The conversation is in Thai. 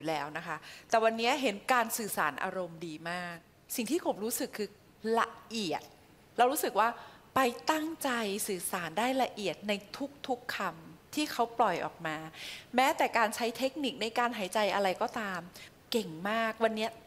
แล้วนะคะแต่วันนี้เห็นการสื่อสารอารมณ์ดีมากสิ่งที่ผมรู้สึกคือละเอียดเรารู้สึกว่าไปตั้งใจสื่อสารได้ละเอียดในทุกๆคำที่เขาปล่อยออกมาแม้แต่การใช้เทคนิคในการหายใจอะไรก็ตามเก่งมากวันนี้